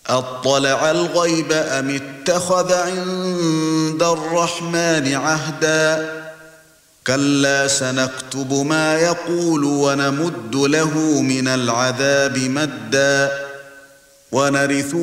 أطلع الغيب أم اتخذ عند الرحمن عهدا كلا سنكتب ما يقول ونمد له من العذاب مدا ونرث